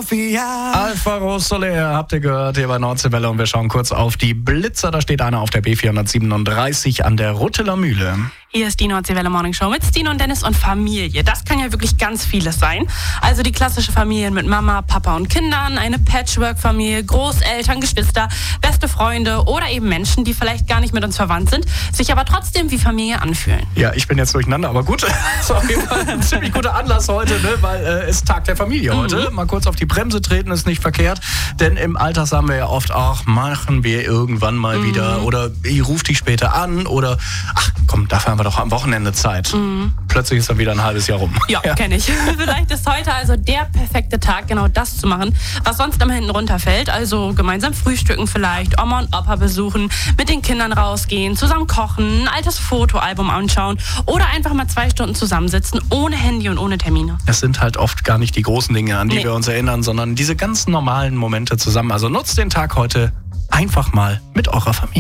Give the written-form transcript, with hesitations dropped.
Mafia. Alvaro Soler, habt ihr gehört, hier bei Nordseewelle, und wir schauen kurz auf die Blitzer. Da steht einer auf der B437 an der Rutteler Mühle. Hier ist die Nordseewelle Morning Show mit Stine und Dennis und Familie. Das kann ja wirklich ganz vieles sein. Also die klassische Familie mit Mama, Papa und Kindern, eine Patchwork-Familie, Großeltern, Geschwister, beste Freunde oder eben Menschen, die vielleicht gar nicht mit uns verwandt sind, sich aber trotzdem wie Familie anfühlen. Ja, ich bin jetzt durcheinander, aber gut. Das ist auf jeden Fall ein ziemlich guter Anlass heute, ne? Weil es ist Tag der Familie heute. Mal kurz auf die Bremse treten ist nicht verkehrt, denn im Alltag sagen wir ja oft auch, machen wir irgendwann mal wieder oder ich rufe dich später an oder ach komm, dafür haben wir doch am Wochenende Zeit. Plötzlich ist dann wieder ein halbes Jahr rum. Ja, kenne ich. Vielleicht ist heute also der perfekte Tag, genau das zu machen, was sonst immer hinten runterfällt. Also gemeinsam frühstücken vielleicht, Oma und Opa besuchen, mit den Kindern rausgehen, zusammen kochen, ein altes Fotoalbum anschauen oder einfach mal 2 Stunden zusammensitzen, ohne Handy und ohne Termine. Es sind halt oft gar nicht die großen Dinge, an die wir uns erinnern, sondern diese ganz normalen Momente zusammen. Also nutzt den Tag heute einfach mal mit eurer Familie.